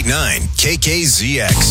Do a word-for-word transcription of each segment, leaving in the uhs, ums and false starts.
point nine K K Z X.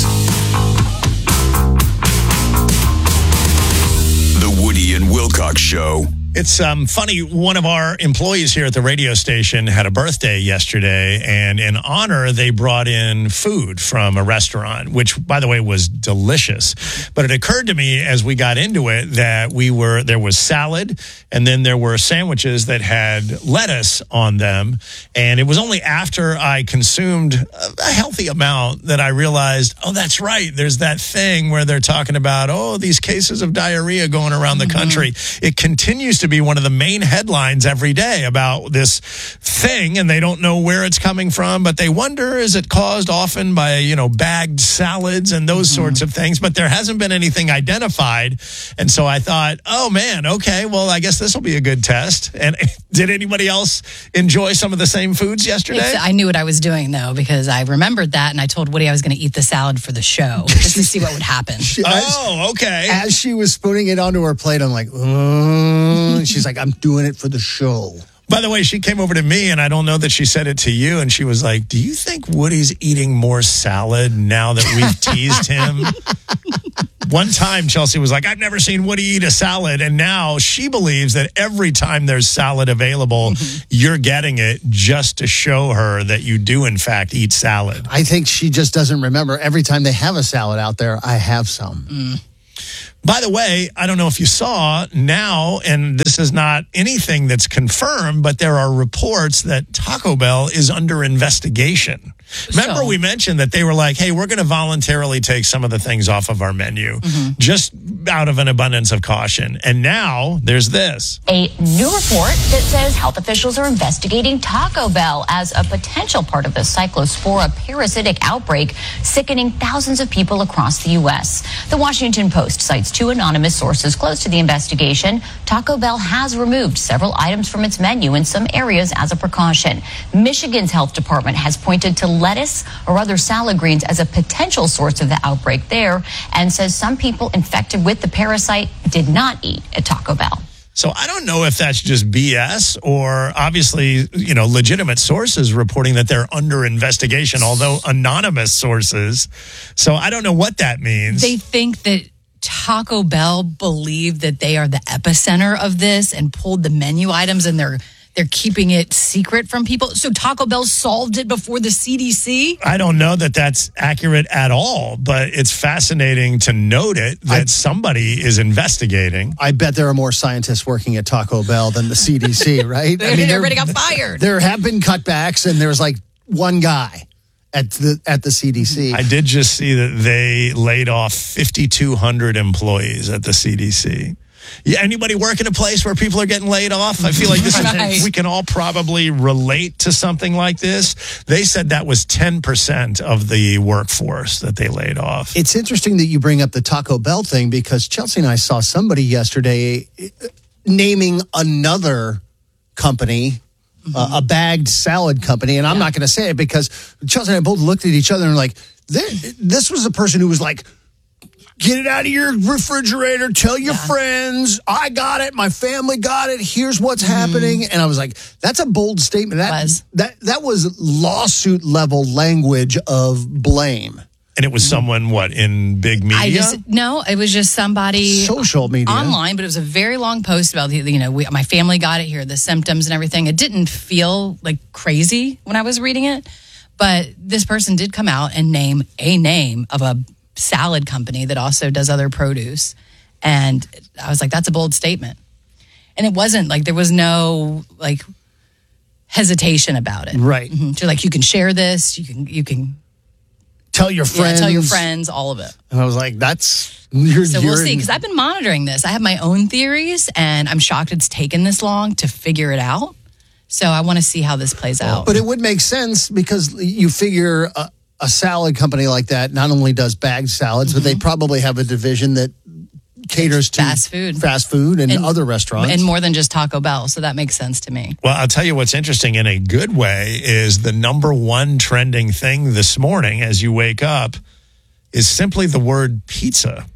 The Woody and Wilcox Show. It's um, funny, one of our employees here at the radio station had a birthday yesterday, and in honor, they brought in food from a restaurant, which, by the way, was delicious. But it occurred to me as we got into it that we were there was salad, and then there were sandwiches that had lettuce on them. And it was only after I consumed a healthy amount that I realized, oh, that's right. There's that thing where they're talking about, oh, these cases of diarrhea going around the country. It continues to be one of the main headlines every day about this thing, and they don't know where it's coming from, but they wonder, is it caused often by, you know, bagged salads and those mm-hmm. sorts of things? But there hasn't been anything identified. And so I thought, oh man, okay, well, I guess this will be a good test. And did anybody else enjoy some of the same foods yesterday? It's, I knew what I was doing, though, because I remembered that, and I told Woody I was going to eat the salad for the show, just to see what would happen. She, oh, okay. As she was putting it onto her plate, I'm like, oh. She's like, I'm doing it for the show. By the way, she came over to me, and I don't know that she said it to you, and she was like, do you think Woody's eating more salad now that we've teased him? One time, Chelsea was like, I've never seen Woody eat a salad, and now she believes that every time there's salad available, mm-hmm. you're getting it just to show her that you do, in fact, eat salad. I think she just doesn't remember. Every time they have a salad out there, I have some. Mm. By the way, I don't know if you saw now, and this is not anything that's confirmed, but there are reports that Taco Bell is under investigation. Remember, so, we mentioned that they were like, hey, we're going to voluntarily take some of the things off of our menu, mm-hmm. just out of an abundance of caution. And now there's this. A new report that says health officials are investigating Taco Bell as a potential part of the Cyclospora parasitic outbreak, sickening thousands of people across the U S. The Washington Post cites two anonymous sources close to the investigation. Taco Bell has removed several items from its menu in some areas as a precaution. Michigan's health department has pointed to lettuce or other salad greens as a potential source of the outbreak there, and says some people infected with the parasite did not eat at Taco Bell. So I don't know if that's just B S or obviously, you know, legitimate sources reporting that they're under investigation, although anonymous sources. So I don't know what that means. They think that Taco Bell believed that they are the epicenter of this and pulled the menu items, and they're They're keeping it secret from people. So Taco Bell solved it before the C D C? I don't know that that's accurate at all, but it's fascinating to note it that I, somebody is investigating. I bet there are more scientists working at Taco Bell than the C D C, right? I mean, everybody got fired. There have been cutbacks, and there's like one guy at the at the C D C. I did just see that they laid off fifty-two hundred employees at the C D C. Yeah, anybody work in a place where people are getting laid off? I feel like this right. is, we can all probably relate to something like this. They said that was ten percent of the workforce that they laid off. It's interesting that you bring up the Taco Bell thing, because Chelsea and I saw somebody yesterday naming another company, mm-hmm. uh, a bagged salad company, and I'm yeah. not going to say it because Chelsea and I both looked at each other and were like, this was a person who was like, get it out of your refrigerator. Tell your yeah. friends. I got it. My family got it. Here's what's mm. happening. And I was like, that's a bold statement. That was. that that was lawsuit level language of blame. And it was someone, what, in big media? I just, no, it was just somebody social media online, but it was a very long post about the, you know, we, my family got it, here are the symptoms and everything. It didn't feel like crazy when I was reading it, but this person did come out and name a name of a salad company that also does other produce. And I was like, that's a bold statement. And it wasn't like, there was no like hesitation about it. Right. Mm-hmm. So like, you can share this, you can, you can tell your friends, yeah, tell your friends, all of it. And I was like, that's, you're, so you're we'll see. Cause I've been monitoring this. I have my own theories, and I'm shocked it's taken this long to figure it out. So I want to see how this plays out. But it would make sense, because you figure uh, a salad company like that not only does bagged salads, mm-hmm. but they probably have a division that caters to fast food, fast food and, and other restaurants. And more than just Taco Bell. So that makes sense to me. Well, I'll tell you what's interesting in a good way is the number one trending thing this morning as you wake up is simply the word pizza.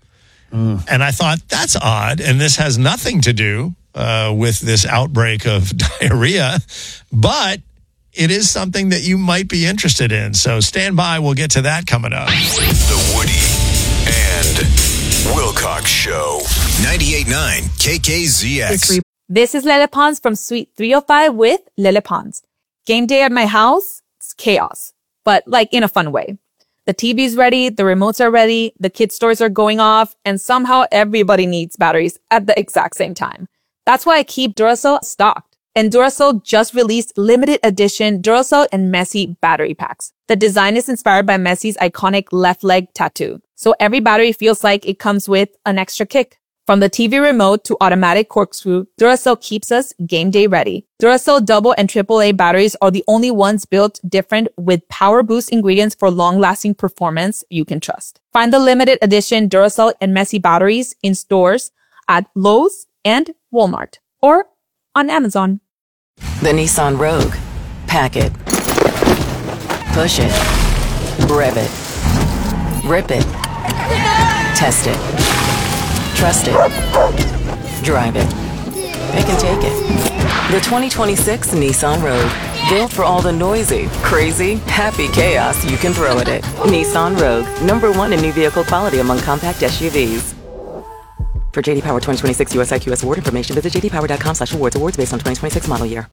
Mm. And I thought, that's odd. And this has nothing to do uh, with this outbreak of diarrhea. But it is something that you might be interested in. So stand by. We'll get to that coming up. The Woody and Wilcox Show. ninety-eight point nine K K Z X. This is Lele Pons from Suite three oh five with Lele Pons. Game day at my house, it's chaos, but like in a fun way. The T V's ready, the remotes are ready, the kids' toys are going off, and somehow everybody needs batteries at the exact same time. That's why I keep Duracell stocked. And Duracell just released limited edition Duracell and Messi battery packs. The design is inspired by Messi's iconic left leg tattoo. So every battery feels like it comes with an extra kick. From the T V remote to automatic corkscrew, Duracell keeps us game day ready. Duracell double and triple A batteries are the only ones built different with power boost ingredients for long-lasting performance you can trust. Find the limited edition Duracell and Messi batteries in stores at Lowe's and Walmart or on Amazon. The Nissan Rogue. Pack it. Push it. Rev it. Rip it. Test it. Trust it. Drive it. Pick and take it. The twenty twenty-six Nissan Rogue. Built for all the noisy, crazy, happy chaos you can throw at it. Nissan Rogue. Number one in new vehicle quality among compact S U Vs. For J D Power twenty twenty-six U S I Q S award information, visit j d power dot com slash awards. Awards based on twenty twenty-six model year.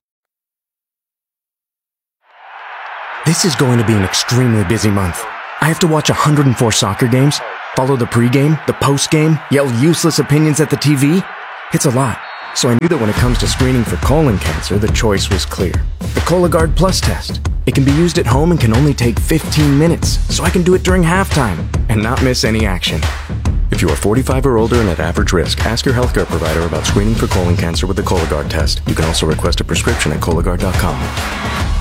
This is going to be an extremely busy month. I have to watch one hundred four soccer games, follow the pregame, the postgame, yell useless opinions at the T V. It's a lot. So I knew that when it comes to screening for colon cancer, the choice was clear. The Cologuard Plus test. It can be used at home and can only take fifteen minutes, so I can do it during halftime and not miss any action. If you are forty-five or older and at average risk, ask your healthcare provider about screening for colon cancer with the Cologuard test. You can also request a prescription at Cologuard dot com.